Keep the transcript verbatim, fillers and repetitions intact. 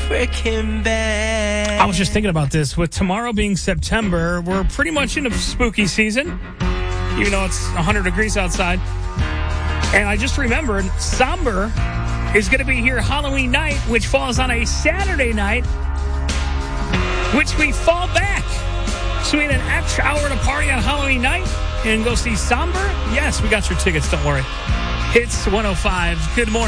freaking bad. I was just thinking about this. With tomorrow being September, we're pretty much into spooky season, even though it's one hundred degrees outside. And I just remembered, Somber is going to be here Halloween night, which falls on a Saturday night, which we fall back. So we had an extra hour to party on Halloween night and go see Somber. Yes, we got your tickets, don't worry. Hits one oh five. Good morning.